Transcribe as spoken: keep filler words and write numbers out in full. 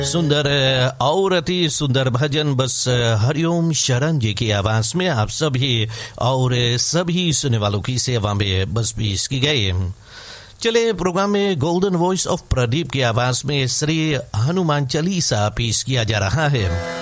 सुंदर और अति सुंदर भजन बस हरिओम शरण जी की आवाज में आप सभी और सभी सुनने वालों की सेवा में बस पेश की गई। चले प्रोग्राम में गोल्डन वॉइस ऑफ प्रदीप की आवाज में श्री हनुमान चालीसा पेश किया जा रहा है।